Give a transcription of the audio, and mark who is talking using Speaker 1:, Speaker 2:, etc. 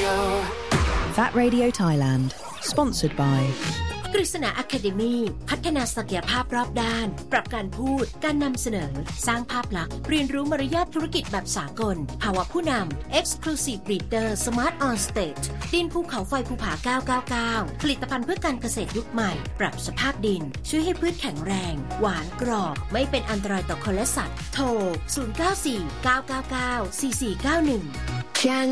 Speaker 1: That Radio Thailand sponsored by
Speaker 2: กฤษณา Academy พัฒนาศักยภาพรอบด้านปรับการพูดการนำเสนอสร้างภาพลักษณ์เรียนรู้มารยาทธุรกิจแบบสากลภาวะผู้นำ Exclusive Breeder Smart on Stage ดินภูเขาไฟภูผา999ผลิตภัณฑ์เพื่อการเกษตรยุคใหม่ปรับสภาพดินช่วยให้พืชแข็งแรงหวานกรอบไม่เป็นอันตรายต่อคนและสัตว์โทร0949994491